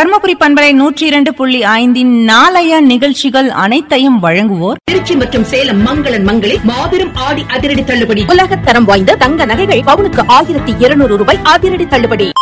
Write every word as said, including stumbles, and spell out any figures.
தர்மபுரி பண்பலை நூற்றி இரண்டு புள்ளி ஐந்தின் நாளைய நிகழ்ச்சிகள் அனைத்தையும் வழங்குவோர் திருச்சி மற்றும் சேலம் மங்களன் மங்களில் மாபெரும் ஆடி அதிரடி தள்ளுபடி. உலகத்தரம் வாய்ந்த தங்க நகைகள் பவுனுக்கு ஆயிரத்தி இருநூறு ரூபாய் அதிரடி தள்ளுபடி.